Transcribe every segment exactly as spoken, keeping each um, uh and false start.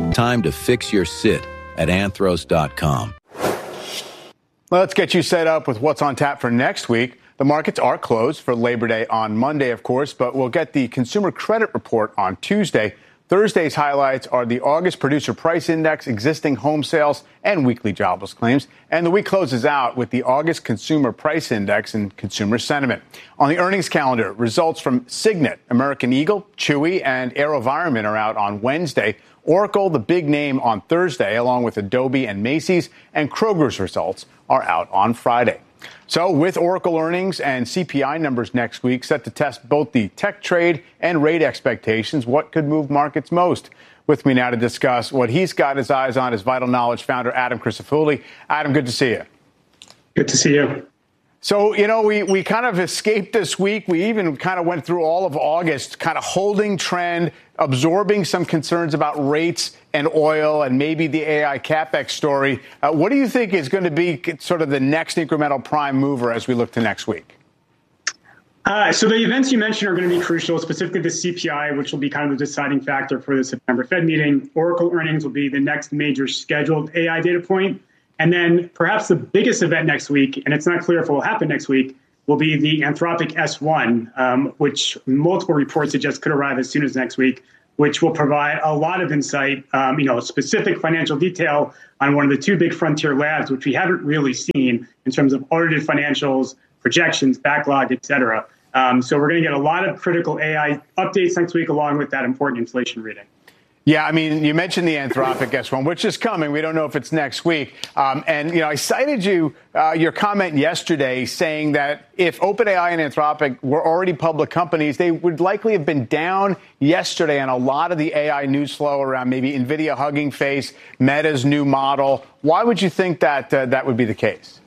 Time to fix your sit at anthros dot com. Let's get you set up with what's on tap for next week. The markets are closed for Labor Day on Monday, of course, but we'll get the Consumer Credit Report on Tuesday. Thursday's highlights are the August Producer Price Index, existing home sales, and weekly jobless claims. And the week closes out with the August Consumer Price Index and consumer sentiment. On the earnings calendar, results from Signet, American Eagle, Chewy, and AeroVironment are out on Wednesday. Oracle, the big name, on Thursday, along with Adobe and Macy's, and Kroger's results are out on Friday. So with Oracle earnings and C P I numbers next week set to test both the tech trade and rate expectations, what could move markets most? With me now to discuss what he's got his eyes on is Vital Knowledge founder Adam Crisafulli. Adam, good to see you. Good to see you. So, you know, we, we kind of escaped this week. We even kind of went through all of August, kind of holding trend, absorbing some concerns about rates and oil and maybe the A I CapEx story. Uh, what do you think is going to be sort of the next incremental prime mover as we look to next week? Uh, so the events you mentioned are going to be crucial, specifically the C P I, which will be kind of the deciding factor for the September Fed meeting. Oracle earnings will be the next major scheduled A I data point. And then perhaps the biggest event next week, and it's not clear if it will happen next week, will be the Anthropic S one, um, which multiple reports suggest could arrive as soon as next week, which will provide a lot of insight, um, you know, specific financial detail on one of the two big frontier labs, which we haven't really seen in terms of audited financials, projections, backlog, et cetera. Um, so we're going to get a lot of critical A I updates next week, along with that important inflation reading. Yeah, I mean, you mentioned the Anthropic S one, which is coming. We don't know if it's next week. Um, and, you know, I cited you, uh, your comment yesterday saying that if OpenAI and Anthropic were already public companies, they would likely have been down yesterday on a lot of the A I news flow around maybe NVIDIA Hugging Face, Meta's new model. Why would you think that uh, that would be the case?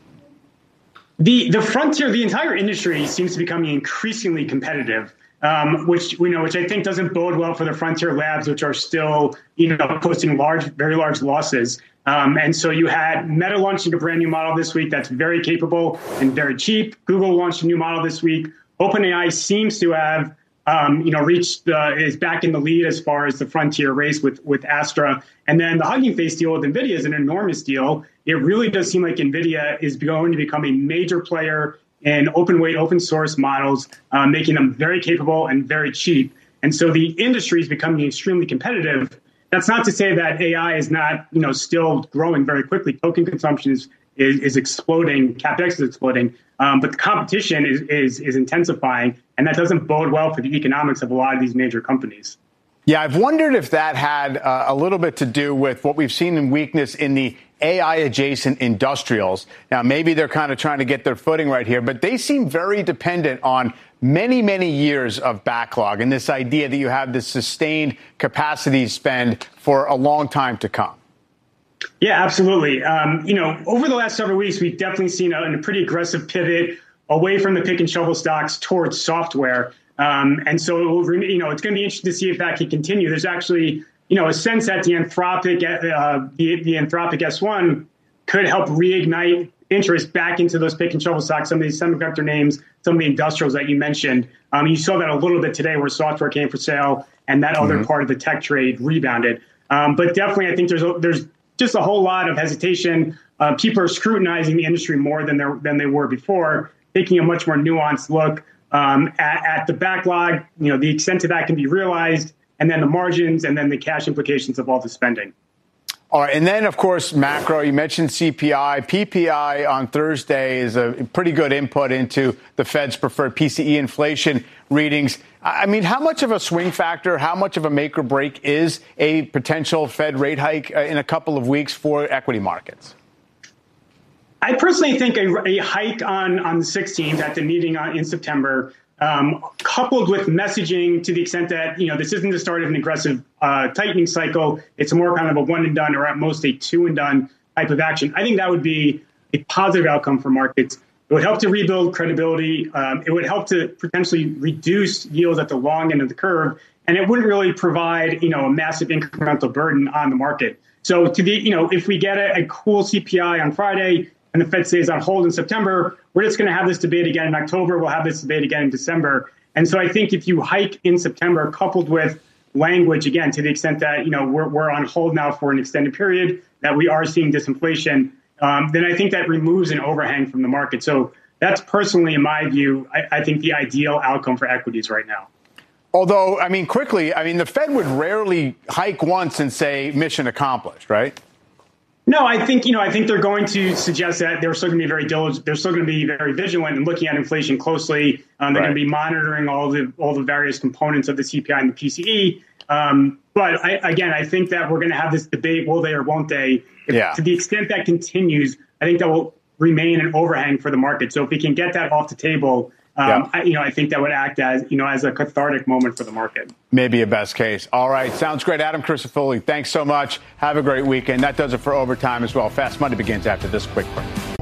The, the frontier, the entire industry seems to be becoming increasingly competitive. Um, which we know, which I think doesn't bode well for the frontier labs, which are still, you know, posting large, very large losses. Um, and so you had Meta launching a brand new model this week that's very capable and very cheap. Google launched a new model this week. OpenAI seems to have, um, you know, reached the, is back in the lead as far as the frontier race with with Astra. And then the Hugging Face deal with NVIDIA is an enormous deal. It really does seem like NVIDIA is going to become a major player in open weight, open source models, uh, making them very capable and very cheap. And so the industry is becoming extremely competitive. That's not to say that A I is not, you know, still growing very quickly. Token consumption is is, is exploding, CapEx is exploding, um, but the competition is, is is intensifying, and that doesn't bode well for the economics of a lot of these major companies. Yeah, I've wondered if that had uh, a little bit to do with what we've seen in weakness in the A I-adjacent industrials. Now, maybe they're kind of trying to get their footing right here, but they seem very dependent on many, many years of backlog and this idea that you have this sustained capacity spend for a long time to come. Yeah, absolutely. Um, you know, over the last several weeks, we've definitely seen a, a pretty aggressive pivot away from the pick and shovel stocks towards software. Um, and so, it will, you know, it's going to be interesting to see if that can continue. There's actually, you know, a sense that the Anthropic, uh, the, the Anthropic S one could help reignite interest back into those pick and shovel stocks, some of these semiconductor names, some of the industrials that you mentioned. Um, you saw that a little bit today where software came for sale and that mm-hmm. other part of the tech trade rebounded. Um, but definitely, I think there's a, there's just a whole lot of hesitation. Uh, people are scrutinizing the industry more than, than they were before, taking a much more nuanced look um, at, at the backlog, you know, the extent to that can be realized, and then the margins, and then the cash implications of all the spending. All right. And then, of course, macro, you mentioned C P I. P P I on Thursday is a pretty good input into the Fed's preferred P C E inflation readings. I mean, how much of a swing factor, how much of a make or break is a potential Fed rate hike in a couple of weeks for equity markets? I personally think a, a hike on, on the sixteenth at the meeting on, in September, um, coupled with messaging to the extent that, you know, this isn't the start of an aggressive uh, tightening cycle. It's more kind of a one and done or at most a two and done type of action. I think that would be a positive outcome for markets. It would help to rebuild credibility. Um, it would help to potentially reduce yields at the long end of the curve. And it wouldn't really provide, you know, a massive incremental burden on the market. So to the, you know, if we get a, a cool C P I on Friday, and the Fed stays on hold in September, we're just going to have this debate again in October. We'll have this debate again in December. And so I think if you hike in September, coupled with language, again, to the extent that, you know, we're, we're on hold now for an extended period, that we are seeing disinflation, um, then I think that removes an overhang from the market. So that's personally, in my view, I, I think the ideal outcome for equities right now. Although, I mean, quickly, I mean, the Fed would rarely hike once and say mission accomplished, right? No, I think, you know, I think they're going to suggest that they're still going to be very diligent. They're still going to be very vigilant and looking at inflation closely. Um, they're right. going to be monitoring all the all the various components of the C P I and the P C E. Um, but I, again, I think that we're going to have this debate, will they or won't they? If, yeah. To the extent that continues, I think that will remain an overhang for the market. So if we can get that off the table, Um, yeah. I, you know, I think that would act as, you know, as a cathartic moment for the market. Maybe a best case. All right. Sounds great. Adam Crisafulli, thanks so much. Have a great weekend. That does it for Overtime as well. Fast Money begins after this quick break.